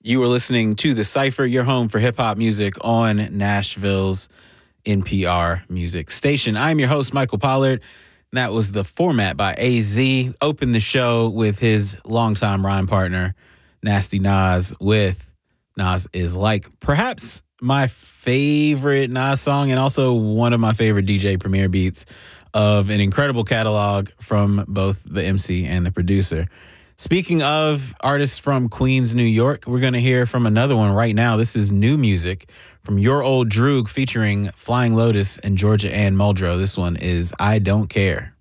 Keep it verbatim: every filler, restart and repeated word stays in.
You were listening to The Cypher, your home for hip-hop music on Nashville's N P R music station. I'm your host, Michael Pollard. And that was The Format by A Z. Opened the show with his longtime rhyme partner, Nasty Nas, with Nas Is Like. Perhaps my favorite Nas song and also one of my favorite D J Premier beats of an incredible catalog from both the M C and the producer. Speaking of artists from Queens, New York, we're going to hear from another one right now. This is new music from Your Old Droog featuring Flying Lotus and Georgia Ann Muldrow. This one is I Don't Care.